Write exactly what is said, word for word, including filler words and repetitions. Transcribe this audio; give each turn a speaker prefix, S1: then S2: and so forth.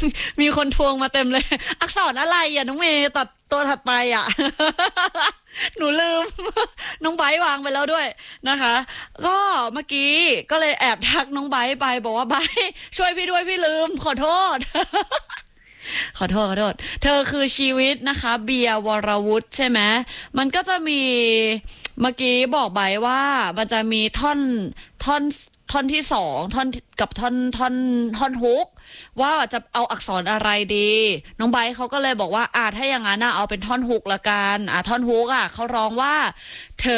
S1: มีคนทวงมาเต็มเลยอักษรอะไรอ่ะน้องเมย์ตัดตัวถัดไปอ่ะ หนูลืม น้องไบร์ทวางไปแล้วด้วยนะคะ ก็เมื่อกี้ก็เลยแอบทักน้องไบร์ทไปบอกว่าไบร์ทช่วยพี่ด้วยพี่ลืมขอโทษ ขอโทษขอโทษเธอคือชีวิตนะคะเบียร์วรวุฒิใช่ไหมมันก็จะมีเมื่อกี้บอกไบร์ทว่ามันจะมีท่อนท่อนท่อนที่สองท่อนกับท่อนท่อนท่อนฮุกว่าจะเอาอักษรอะไรดีน้องไบร์ทเขาก็เลยบอกว่าอ่าถ้าอย่างนั้นนะเอาเป็นท่อนฮุกละกันอ่าท่อนฮุกอ่ะเขาร้องว่าเธอ